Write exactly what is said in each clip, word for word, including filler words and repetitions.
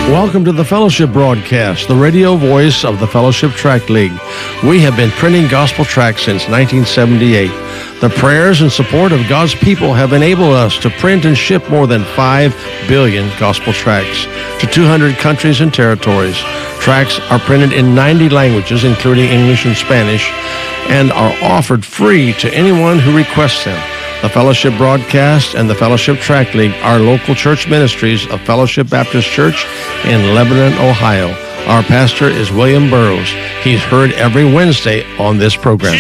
Welcome to the Fellowship Broadcast, the radio voice of the Fellowship Tract League. We have been printing gospel tracts since nineteen seventy-eight. The prayers and support of God's people have enabled us to print and ship more than five billion gospel tracts to two hundred countries and territories. Tracts are printed in ninety languages, including English and Spanish, and are offered free to anyone who requests them. The Fellowship Broadcast and the Fellowship Tract League are local church ministries of Fellowship Baptist Church in Lebanon, Ohio. Our pastor is William Burroughs. He's heard every Wednesday on this program.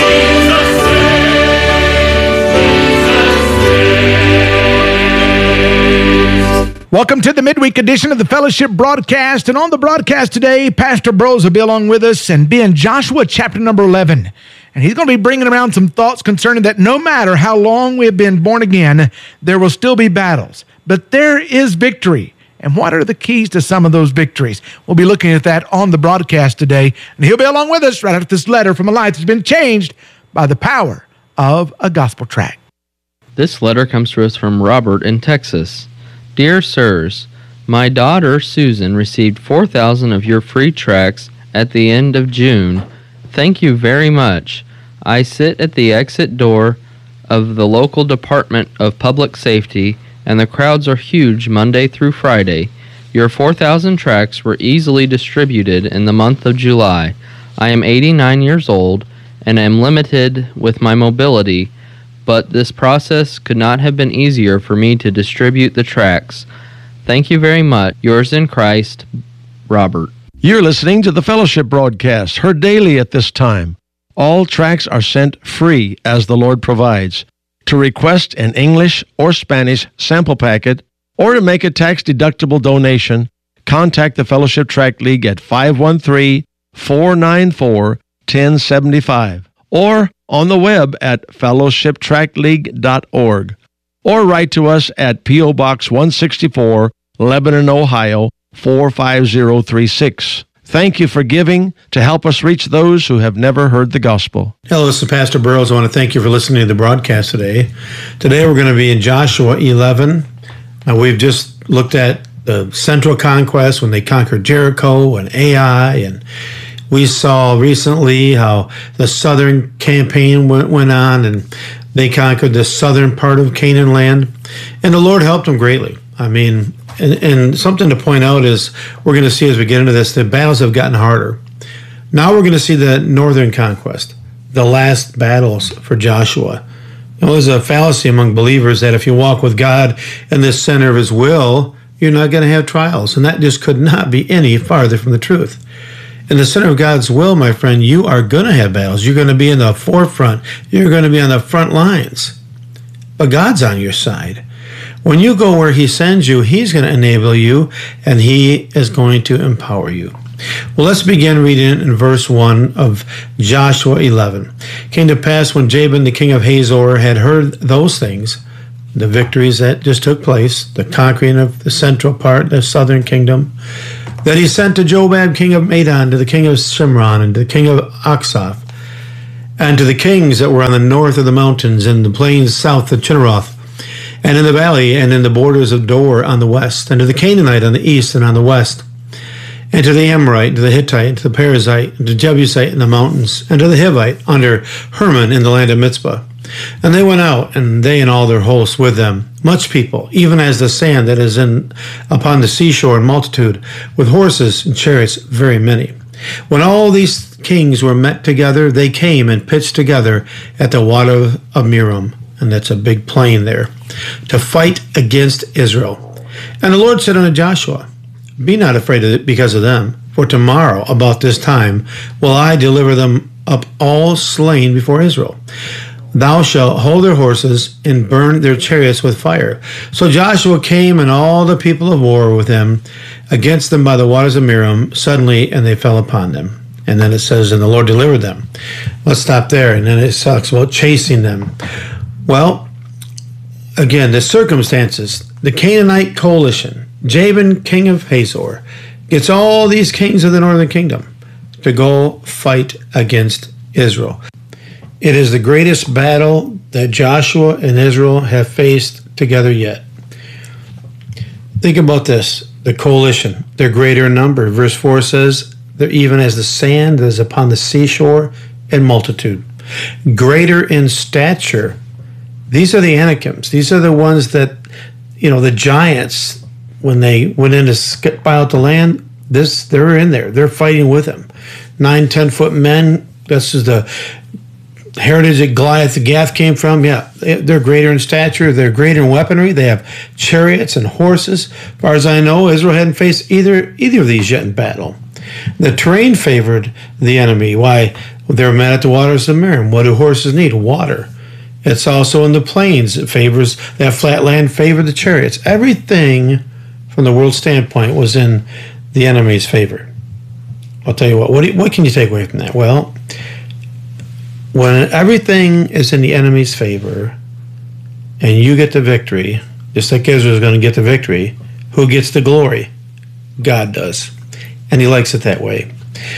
Welcome to the midweek edition of the Fellowship Broadcast. And on the broadcast today, Pastor Burroughs will be along with us and be in Joshua chapter number eleven. And he's going to be bringing around some thoughts concerning that no matter how long we have been born again, there will still be battles. But there is victory. And what are the keys to some of those victories? We'll be looking at that on the broadcast today. And he'll be along with us right after this letter from a life that's been changed by the power of a gospel tract. This letter comes to us from Robert in Texas. Dear Sirs, my daughter Susan received four thousand of your free tracts at the end of June. Thank you very much. I sit at the exit door of the local Department of Public Safety, and the crowds are huge Monday through Friday. Your four thousand tracts were easily distributed in the month of July. I am eighty-nine years old and am limited with my mobility, but this process could not have been easier for me to distribute the tracts. Thank you very much. Yours in Christ, Robert. You're listening to the Fellowship Broadcast, heard daily at this time. All tracts are sent free as the Lord provides. To request an English or Spanish sample packet or to make a tax-deductible donation, contact the Fellowship Tract League at five one three, four nine four, one oh seven five or on the web at fellowship tract league dot org, or write to us at P O. Box one sixty-four, Lebanon, Ohio, four five zero three six. Thank you for giving to help us reach those who have never heard the gospel. Hello, this is Pastor Burroughs. I want to thank you for listening to the broadcast today. Today we're going to be in Joshua eleven. Now, we've just looked at the central conquest when they conquered Jericho and Ai, and we saw recently how the southern campaign went, went on, and they conquered the southern part of Canaan land, and the Lord helped them greatly. I mean, and, and something to point out is we're going to see as we get into this, the battles have gotten harder. Now we're going to see the northern conquest, the last battles for Joshua. You know, there's a fallacy among believers that if you walk with God in the center of His will, you're not going to have trials, and that just could not be any farther from the truth. In the center of God's will, my friend, you are going to have battles. You're going to be in the forefront. You're going to be on the front lines. But God's on your side. When you go where He sends you, He's going to enable you, and He is going to empower you. Well, let's begin reading in verse one of Joshua eleven. It came to pass when Jabin, the king of Hazor, had heard those things, the victories that just took place, the conquering of the central part, the southern kingdom, that he sent to Jobab, king of Madon, to the king of Shimron, and to the king of Oxaph, and to the kings that were on the north of the mountains, and the plains south of Chinneroth, and in the valley, and in the borders of Dor on the west, and to the Canaanite on the east and on the west, and to the Amorite, and to the Hittite, and to the Perizzite, and to the Jebusite in the mountains, and to the Hivite under Hermon in the land of Mitzpah. And they went out, and they and all their hosts with them, much people, even as the sand that is in upon the seashore in multitude, with horses and chariots very many. When all these kings were met together, they came and pitched together at the water of Merom, and that's a big plain there, to fight against Israel. And the Lord said unto Joshua, Be not afraid of it because of them, for tomorrow about this time will I deliver them up all slain before Israel. Thou shalt hold their horses and burn their chariots with fire. So Joshua came and all the people of war with him against them by the waters of Merom suddenly, and they fell upon them. And then it says, and the Lord delivered them. Let's stop there. And then it talks about chasing them. Well, again, the circumstances, the Canaanite coalition, Jabin, king of Hazor, gets all these kings of the northern kingdom to go fight against Israel. It is the greatest battle that Joshua and Israel have faced together yet. Think about this. the coalition. They're greater in number. Verse four says, they're even as the sand that is upon the seashore in multitude. Greater in stature. These are the Anakims. These are the ones that, you know, the giants, when they went in to spy out the land, this they're in there. They're fighting with them. Nine, ten foot men. This is the heritage that Goliath the Gath came from. Yeah, they're greater in stature. They're greater in weaponry. They have chariots and horses. As far as I know, Israel hadn't faced either either of these yet in battle. The terrain favored the enemy. Why? They were met at the waters of Merom. What do horses need? Water. It's also in the plains. It favors that flat land. Favored the chariots. Everything from the world standpoint was in the enemy's favor. I'll tell you what. What, do you, what can you take away from that? Well, when everything is in the enemy's favor, and you get the victory, just like Israel's going to get the victory, who gets the glory? God does. And he likes it that way.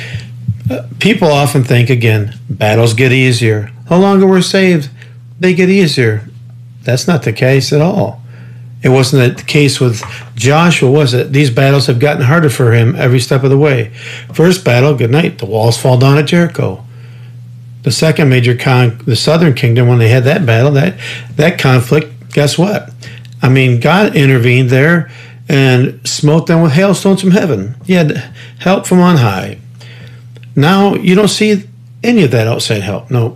Uh, people often think, again, battles get easier. The longer we're saved, they get easier. That's not the case at all. It wasn't the case with Joshua, was it? These battles have gotten harder for him every step of the way. First battle, good night. The walls fall down at Jericho. The second major con, the southern kingdom, when they had that battle, that, that conflict, guess what? I mean, God intervened there and smote them with hailstones from heaven. He had help from on high. Now, you don't see any of that outside help. No.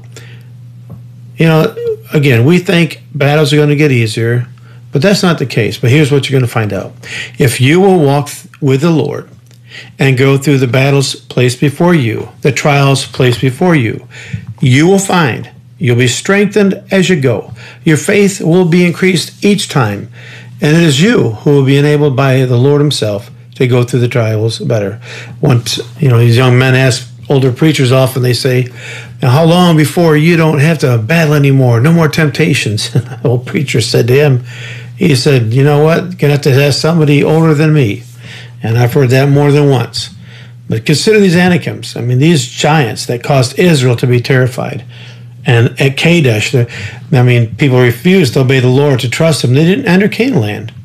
You know, again, we think battles are going to get easier, but that's not the case. But here's what you're going to find out. If you will walk with the Lord and go through the battles placed before you, the trials placed before you, you will find you'll be strengthened as you go. Your faith will be increased each time. And it is you who will be enabled by the Lord himself to go through the trials better. Once, you know, these young men ask older preachers often, they say, now, how long before you don't have to battle anymore? No more temptations. The old preacher said to him, he said, you know what? You're going to have to ask somebody older than me. And I've heard that more than once. But consider these Anakims. I mean, these giants that caused Israel to be terrified. And at Kadesh, I mean, people refused to obey the Lord, to trust him. They didn't enter Canaan land.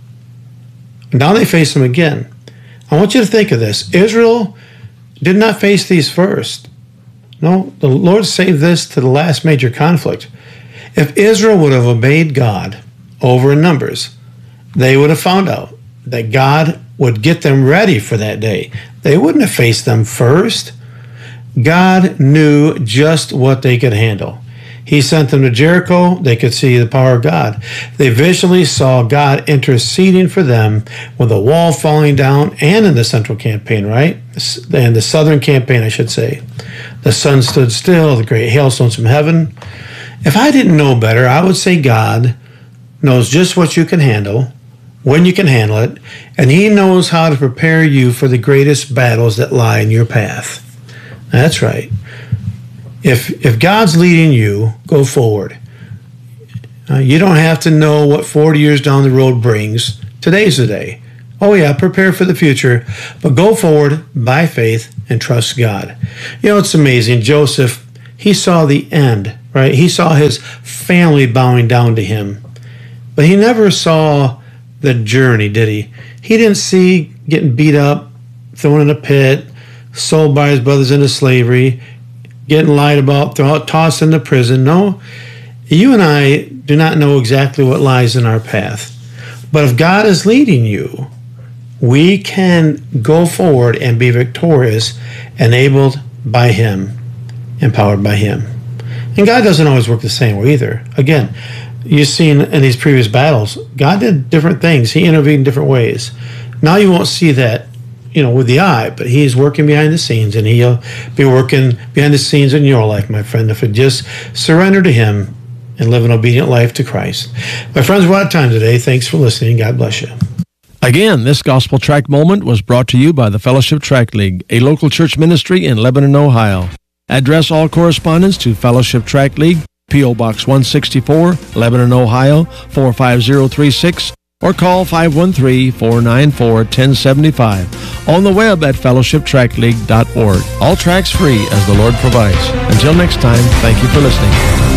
Now they face him again. I want you to think of this. Israel did not face these first. No, the Lord saved this to the last major conflict. If Israel would have obeyed God over in Numbers, they would have found out that God would get them ready for that day. They wouldn't have faced them first. God knew just what they could handle. He sent them to Jericho. They could see the power of God. They visually saw God interceding for them with a wall falling down, and in the central campaign, right? And the southern campaign, I should say. The sun stood still, the great hailstones from heaven. If I didn't know better, I would say God knows just what you can handle, when you can handle it, and he knows how to prepare you for the greatest battles that lie in your path. That's right. If if God's leading you, go forward. Uh, you don't have to know what forty years down the road brings. Today's the day. Oh yeah, prepare for the future, but go forward by faith and trust God. You know, it's amazing. Joseph, he saw the end, right? He saw his family bowing down to him, but he never saw the journey, did he? He didn't see getting beat up, thrown in a pit, sold by his brothers into slavery, getting lied about, tossed into prison. No, you and I do not know exactly what lies in our path. But if God is leading you, we can go forward and be victorious, enabled by him, empowered by him. And God doesn't always work the same way either. Again, you've seen in these previous battles, God did different things. He intervened in different ways. Now you won't see that, you know, with the eye, but he's working behind the scenes, and he'll be working behind the scenes in your life, my friend, if you just surrender to him and live an obedient life to Christ. My friends, we're out of time today. Thanks for listening. God bless you. Again, this Gospel Tract Moment was brought to you by the Fellowship Tract League, a local church ministry in Lebanon, Ohio. Address all correspondence to Fellowship Tract League, P O Box one sixty-four, Lebanon, Ohio, four five zero three six, or call five one three, four nine four, one zero seven five. On the web at fellowship tract league dot org. All tracts free as the Lord provides. Until next time, thank you for listening.